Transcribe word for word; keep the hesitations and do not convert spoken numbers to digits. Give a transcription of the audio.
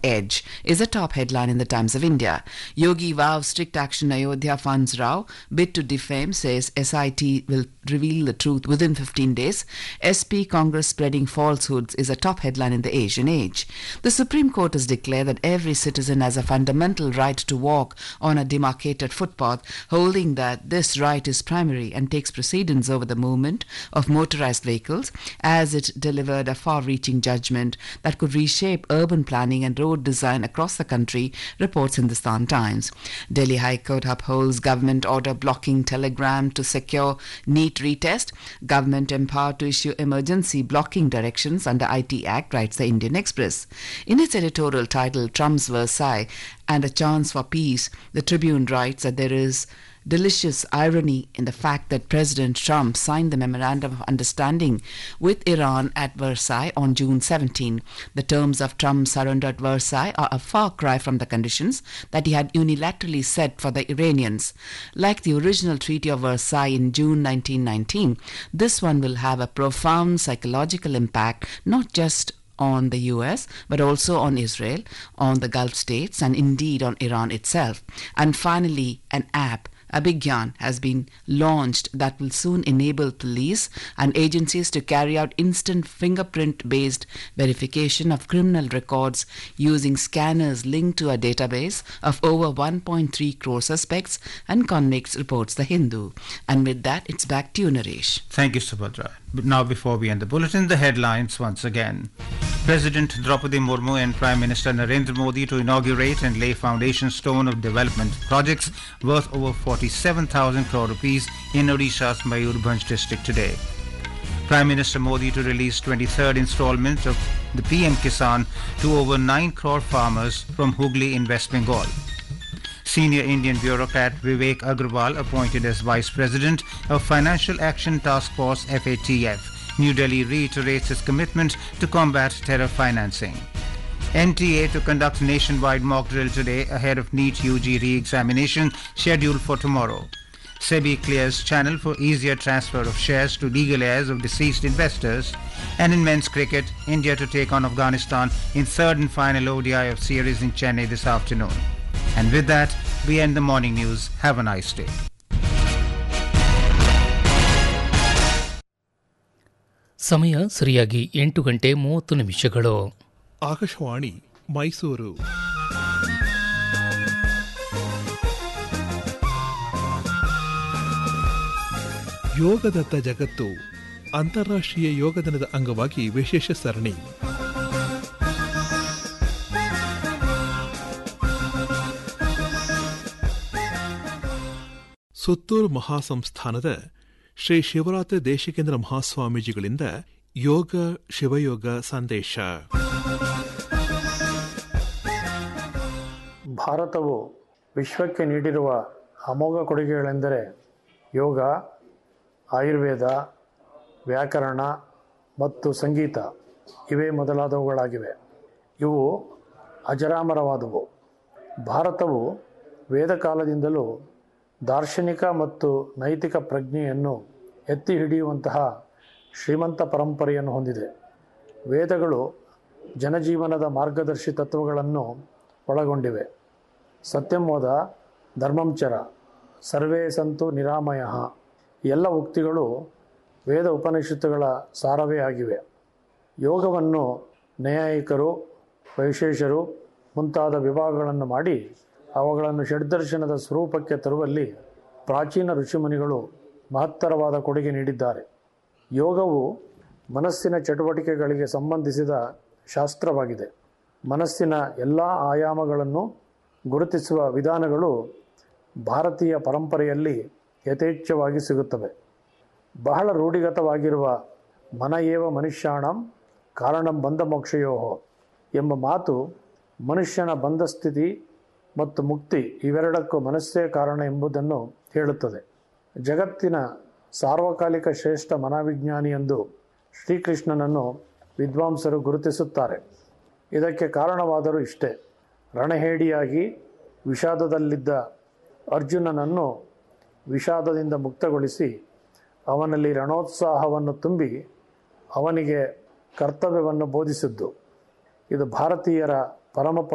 edge is a top headline in the Times of India. Yogi vows strict action Ayodhya funds Rao. Bid to defame, says S I T will reveal the truth within fifteen days. S P Congress spreading falsehoods is a top headline in the Asian Age. The Supreme Court has declared that every citizen has a fundamental right to walk on a demarcated footpath, holding that this right is primary and takes precedence over the movement of motorized vehicles, as it delivered a far-reaching judgment that could reshape urban planning and road design across the country, reports Hindustan Times. Delhi High Court upholds government order blocking Telegram to secure NEET retest. Government empowered to issue emergency blocking directions under I T Act, writes the Indian Express. In its editorial titled Trump's Versailles and a Chance for Peace, the Tribune writes that there is delicious irony in the fact that President Trump signed the Memorandum of Understanding with Iran at Versailles on June seventeenth. The terms of Trump's surrender at Versailles are a far cry from the conditions that he had unilaterally set for the Iranians. Like the original Treaty of Versailles in June nineteen nineteen, this one will have a profound psychological impact, not just on the U S, but also on Israel, on the Gulf states, and indeed on Iran itself. And finally, an app, Abhigyan, has been launched that will soon enable police and agencies to carry out instant fingerprint-based verification of criminal records using scanners linked to a database of over one point three crore suspects and convicts, reports The Hindu. And with that, it's back to you, Naresh. Thank you, Subhadra. But now, before we end the bulletin, the headlines once again. President Draupadi Murmu and Prime Minister Narendra Modi to inaugurate and lay foundation stone of development projects worth over forty-seven thousand crore rupees in Odisha's Mayurbhanj district today. Prime Minister Modi to release twenty-third installment of the P M Kisan to over nine crore farmers from Hooghly in West Bengal. Senior Indian bureaucrat Vivek Agrawal appointed as Vice President of Financial Action Task Force F A T F. New Delhi reiterates its commitment to combat terror financing. N T A to conduct nationwide mock drill today ahead of NEET U G re-examination scheduled for tomorrow. SEBI clears channel for easier transfer of shares to legal heirs of deceased investors. And in men's cricket, India to take on Afghanistan in third and final O D I of series in Chennai this afternoon. And with that, we end the morning news. Have a nice day. ಸಮಯ ಸರಿಯಾಗಿ ಎಂಟು ಗಂಟೆ ಮೂವತ್ತು ನಿಮಿಷಗಳು. ಆಕಾಶವಾಣಿ ಮೈಸೂರು. ಯೋಗದತ್ತ ಜಗತ್ತು ಅಂತಾರಾಷ್ಟ್ರೀಯ ಯೋಗ ದಿನದ ಅಂಗವಾಗಿ ವಿಶೇಷ ಸರಣಿ. ಸುತ್ತೂರು ಮಹಾಸಂಸ್ಥಾನದ ಶ್ರೀ ಶಿವರಾತ್ರಿ ದೇಶಿಕೇಂದ್ರ ಮಹಾಸ್ವಾಮೀಜಿಗಳಿಂದ ಯೋಗ ಶಿವಯೋಗ ಸಂದೇಶ. ಭಾರತವು ವಿಶ್ವಕ್ಕೆ ನೀಡಿರುವ ಅಮೋಘ ಕೊಡುಗೆಗಳೆಂದರೆ ಯೋಗ, ಆಯುರ್ವೇದ, ವ್ಯಾಕರಣ ಮತ್ತು ಸಂಗೀತ ಇವೇ ಮೊದಲಾದವುಗಳಾಗಿವೆ. ಇವು ಅಜರಾಮರವಾದವು. ಭಾರತವು ವೇದಕಾಲದಿಂದಲೂ ದಾರ್ಶನಿಕ ಮತ್ತು ನೈತಿಕ ಪ್ರಜ್ಞೆಯನ್ನು ಎತ್ತಿ ಹಿಡಿಯುವಂತಹ ಶ್ರೀಮಂತ ಪರಂಪರೆಯನ್ನು ಹೊಂದಿದೆ. ವೇದಗಳು ಜನಜೀವನದ ಮಾರ್ಗದರ್ಶಿ ತತ್ವಗಳನ್ನು ಒಳಗೊಂಡಿವೆ. ಸತ್ಯಂವದ, ಧರ್ಮಂಚರ, ಸರ್ವೇ ಸಂತು ನಿರಾಮಯಃ ಎಲ್ಲ ಉಕ್ತಿಗಳು ವೇದ ಉಪನಿಷತ್ತುಗಳ ಸಾರವೇ ಆಗಿವೆ. ಯೋಗವನ್ನು ನ್ಯಾಯಿಕರು, ವೈಶೇಷರು ಮುಂತಾದ ವಿಭಾಗಗಳನ್ನು ಮಾಡಿ ಅವುಗಳನ್ನು ಷಡ್ದರ್ಶನದ ಸ್ವರೂಪಕ್ಕೆ ತರುವಲ್ಲಿ ಪ್ರಾಚೀನ ಋಷಿಮುನಿಗಳು ಮಹತ್ತರವಾದ ಕೊಡುಗೆ ನೀಡಿದ್ದಾರೆ. ಯೋಗವು ಮನಸ್ಸಿನ ಚಟುವಟಿಕೆಗಳಿಗೆ ಸಂಬಂಧಿಸಿದ ಶಾಸ್ತ್ರವಾಗಿದೆ. ಮನಸ್ಸಿನ ಎಲ್ಲ ಆಯಾಮಗಳನ್ನು ಗುರುತಿಸುವ ವಿಧಾನಗಳು ಭಾರತೀಯ ಪರಂಪರೆಯಲ್ಲಿ ಯಥೇಚ್ಛವಾಗಿ ಸಿಗುತ್ತವೆ. ಬಹಳ ರೂಢಿಗತವಾಗಿರುವ ಮನ ಏವ ಮನುಷ್ಯಾಣಂ ಕಾರಣಂ ಬಂಧ ಮೋಕ್ಷಯೋ ಎಂಬ ಮಾತು ಮನುಷ್ಯನ ಬಂಧಸ್ಥಿತಿ ಮತ್ತು ಮುಕ್ತಿ ಇವೆರಡಕ್ಕೂ ಮನಸ್ಸೇ ಕಾರಣ ಎಂಬುದನ್ನು ಹೇಳುತ್ತದೆ. ಜಗತ್ತಿನ ಸಾರ್ವಕಾಲಿಕ ಶ್ರೇಷ್ಠ ಮನೋವಿಜ್ಞಾನಿ ಎಂದು ಶ್ರೀಕೃಷ್ಣನನ್ನು ವಿದ್ವಾಂಸರು ಗುರುತಿಸುತ್ತಾರೆ. ಇದಕ್ಕೆ ಕಾರಣವಾದರೂ ಇಷ್ಟೇ. ರಣಹೇಡಿಯಾಗಿ ವಿಷಾದದಲ್ಲಿದ್ದ ಅರ್ಜುನನನ್ನು ವಿಷಾದದಿಂದ ಮುಕ್ತಗೊಳಿಸಿ ಅವನಲ್ಲಿ ರಣೋತ್ಸಾಹವನ್ನು ತುಂಬಿ ಅವನಿಗೆ ಕರ್ತವ್ಯವನ್ನು ಬೋಧಿಸಿದ್ದು. ಇದು ಭಾರತೀಯರ ಪರಮ